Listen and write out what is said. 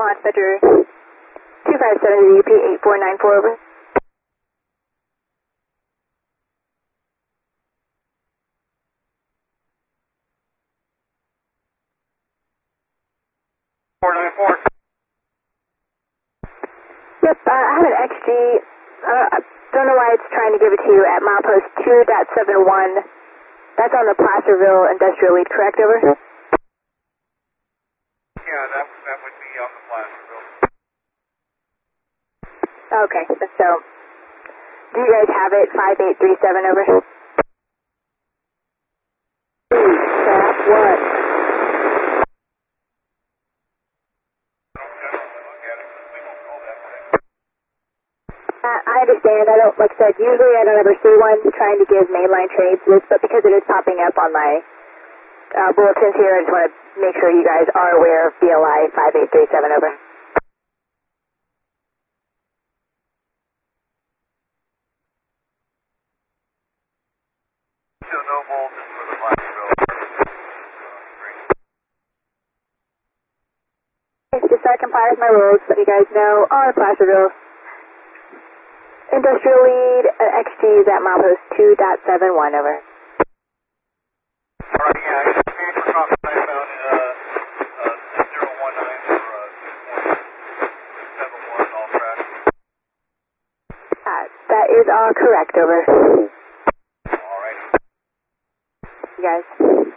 Omaha Spectre 257 UP 8494 over. Yep, I have an XG. I don't know why it's trying to give it to you at milepost 2.71. That's on the Placerville Industrial Lead, correct, over? Yeah, that would be on the Placerville. Okay, so do you guys have it 5837 over? That's what? I understand. I don't, like I said, usually I don't ever see one trying to give mainline trades this, but because it is popping up on my bulletins here, I just want to make sure you guys are aware of BLI 5837 over. Still no voltage for the Placerville. Just so I comply with my rules, let you guys know on the Placerville Industrial Lead XG is at milepost 2.71 over. Alright, yeah, I got change for copy I found 6019 for 2.71 all track. That is all correct over. Alright. You guys.